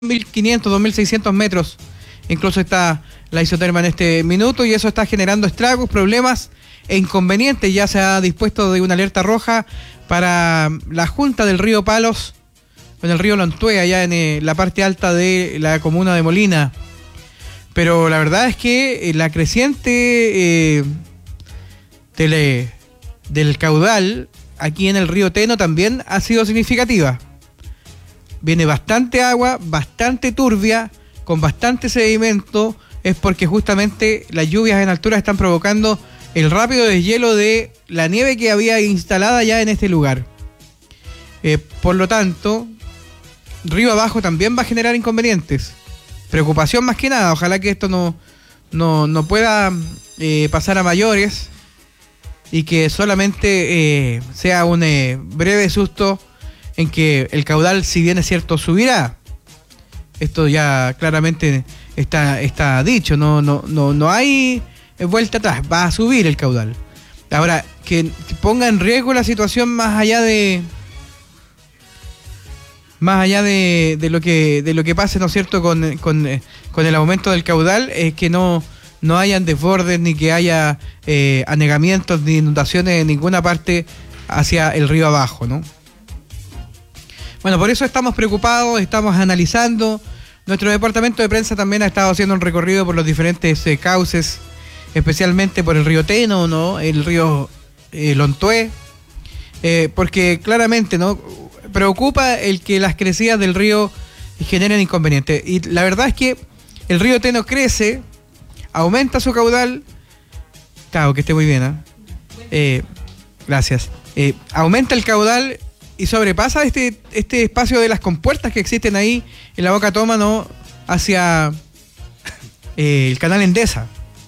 1.500, 2.600 metros. Incluso está la isoterma en este minuto y eso está generando estragos, problemas e inconvenientes. Ya se ha dispuesto de una alerta roja para la junta del río Palos con el río Lontué, allá en la parte alta de la comuna de Molina. Pero la verdad es que la creciente del caudal aquí en el río Teno también ha sido significativa. Viene bastante agua, bastante turbia, con bastante sedimento. Es porque justamente las lluvias en altura están provocando el rápido deshielo de la nieve que había instalada ya en este lugar. Por lo tanto, río abajo también va a generar inconvenientes. Preocupación más que nada. Ojalá que esto no pueda pasar a mayores y que solamente sea un breve susto en que el caudal, si bien es cierto, subirá. Esto ya claramente está dicho, no hay vuelta atrás, va a subir el caudal. Ahora, que ponga en riesgo la situación más allá de lo que pase, ¿no es cierto?, con el aumento del caudal, es que no hayan desbordes, ni que haya anegamientos, ni inundaciones en ninguna parte hacia el río abajo, ¿no? Bueno, por eso estamos preocupados, estamos analizando. Nuestro departamento de prensa también ha estado haciendo un recorrido por los diferentes cauces, especialmente por el río Teno, ¿no?, el río Lontué, porque claramente, ¿no?, preocupa el que las crecidas del río generen inconvenientes. Y la verdad es que el río Teno crece, aumenta su caudal. Claro, que esté muy bien, gracias. Aumenta el caudal y sobrepasa este espacio de las compuertas que existen ahí en la Boca Toma, ¿no?, hacia el canal Endesa.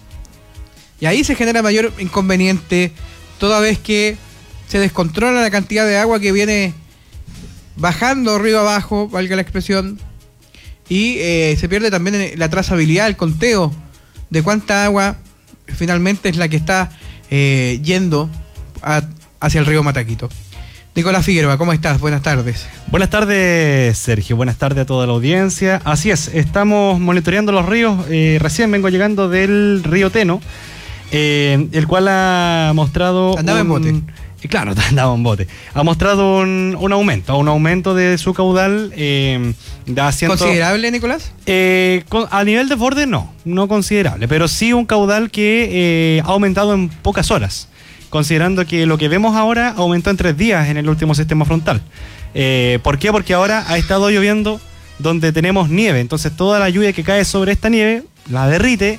Y ahí se genera mayor inconveniente, toda vez que se descontrola la cantidad de agua que viene bajando río abajo, valga la expresión, y se pierde también la trazabilidad, el conteo de cuánta agua finalmente es la que está yendo hacia el río Mataquito. Nicolás Figueroa, ¿cómo estás? Buenas tardes. Buenas tardes, Sergio. Buenas tardes a toda la audiencia. Así es, estamos monitoreando los ríos. Recién vengo llegando del río Teno, el cual ha mostrado... Andaba en bote. Claro, andaba en bote. Ha mostrado un aumento de su caudal. ¿Considerable, Nicolás? A nivel de borde no considerable, pero sí un caudal que ha aumentado en pocas horas, considerando que lo que vemos ahora aumentó en 3 días en el último sistema frontal. ¿Por qué? Porque ahora ha estado lloviendo donde tenemos nieve, entonces toda la lluvia que cae sobre esta nieve la derrite.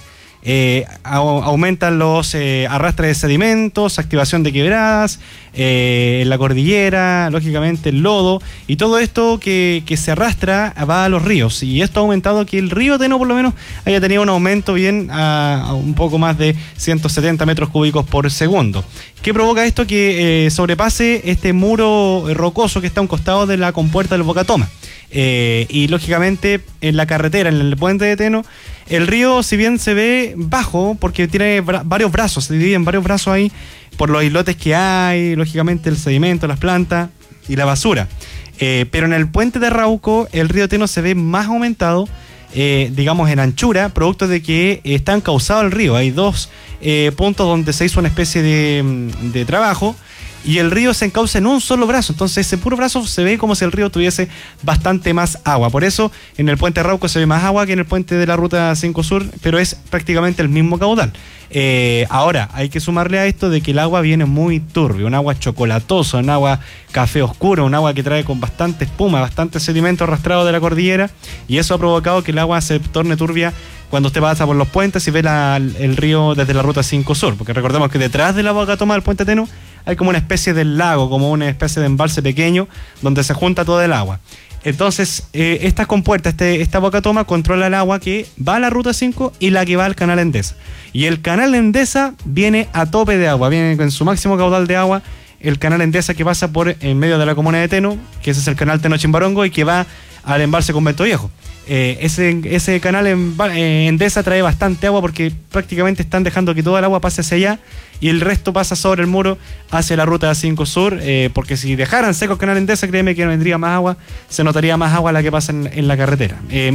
Aumentan los arrastres de sedimentos, activación de quebradas, en la cordillera, lógicamente el lodo, y todo esto que se arrastra va a los ríos, y esto ha aumentado que el río Teno por lo menos haya tenido un aumento bien a un poco más de 170 metros cúbicos por segundo. ¿Qué provoca esto? Que sobrepase este muro rocoso que está a un costado de la compuerta del Boca Toma. Y lógicamente en la carretera, en el puente de Teno, el río, si bien se ve bajo, porque tiene varios brazos, se divide en varios brazos ahí, por los islotes que hay, lógicamente el sedimento, las plantas y la basura. Pero en el puente de Arauco, el río Teno se ve más aumentado, digamos en anchura, producto de que está encauzado el río. Hay 2 puntos donde se hizo una especie de trabajo, y el río se encauza en un solo brazo, entonces ese puro brazo se ve como si el río tuviese bastante más agua. Por eso en el puente de Arauco se ve más agua que en el puente de la Ruta 5 Sur, pero es prácticamente el mismo caudal. Ahora hay que sumarle a esto de que el agua viene muy turbio, un agua chocolatosa, un agua café oscuro, un agua que trae con bastante espuma, bastante sedimento arrastrado de la cordillera, y eso ha provocado que el agua se torne turbia cuando usted pasa por los puentes y ve el río desde la Ruta 5 Sur, porque recordemos que detrás de la Boca Toma del puente Teno hay como una especie de lago, como una especie de embalse pequeño donde se junta todo el agua. Entonces, estas compuertas, esta Boca Toma controla el agua que va a la Ruta 5 y la que va al canal Endesa. Y el canal Endesa viene a tope de agua, viene con su máximo caudal de agua. El canal Endesa que pasa por en medio de la comuna de Teno, que ese es el canal Teno Chimbarongo, y que va al embalse Convento Viejo. Ese canal Endesa trae bastante agua porque prácticamente están dejando que toda el agua pase hacia allá y el resto pasa sobre el muro hacia la ruta 5 Sur, porque si dejaran seco el canal Endesa, créeme que no vendría más agua, se notaría más agua la que pasa en la carretera.